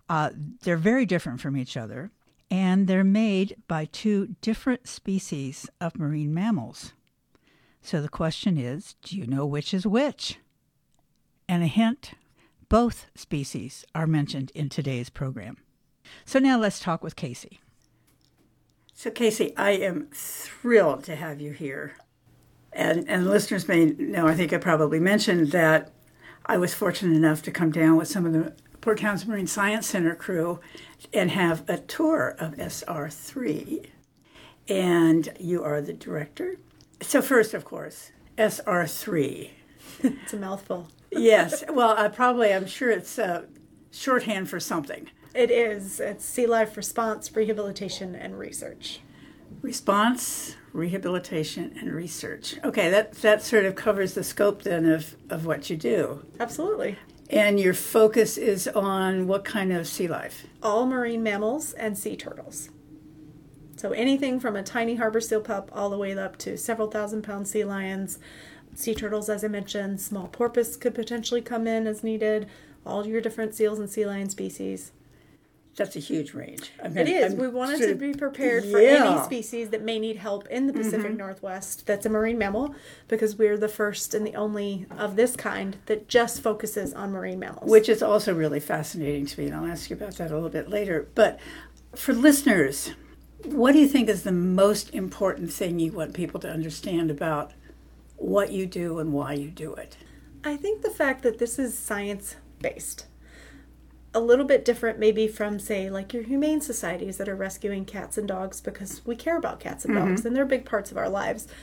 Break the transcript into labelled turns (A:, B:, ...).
A: They're very different from each other, and they're made by two different species of marine mammals. So the question is, do you know which is which? And a hint, both species are mentioned in today's program. So now let's talk with Casey.
B: So Casey, I am thrilled to have you here. And listeners may know, I think I probably mentioned that I was fortunate enough to come down with some of the Port Townsend Marine Science Center crew and have a tour of SR3. And you are the director. So first, of course, SR3.
C: It's a mouthful.
B: Yes. Well, I'm sure it's shorthand for something.
C: It is. It's Sea Life Response, Rehabilitation, and Research.
B: Response, rehabilitation, and research. Okay, that sort of covers the scope then of what you do.
C: Absolutely.
B: And your focus is on what kind of sea life?
C: All marine mammals and sea turtles. So anything from a tiny harbor seal pup all the way up to several 1,000-pound sea lions, sea turtles, as I mentioned, small porpoise could potentially come in as needed, all your different seals and sea lion species.
B: That's a huge range.
C: It is. We wanted to be prepared for any species that may need help in the Pacific Northwest that's a marine mammal, because we're the first and the only of this kind that just focuses on marine mammals.
B: Which is also really fascinating to me, and I'll ask you about that a little bit later. But for listeners, what do you think is the most important thing you want people to understand about what you do and why you do it?
C: I think the fact that this is science-based. A little bit different maybe from, say, like your humane societies that are rescuing cats and dogs, because we care about cats and dogs and they're big parts of our lives.